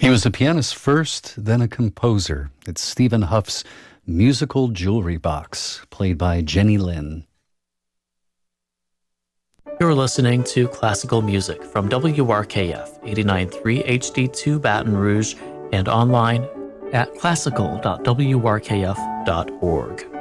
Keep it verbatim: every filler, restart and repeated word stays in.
He was a pianist first, then a composer. It's Stephen Huff's Musical Jewelry Box, played by Jenny Lin. You're listening to classical music from W R K F eighty-nine point three H D two Baton Rouge and online at classical dot w r k f dot org.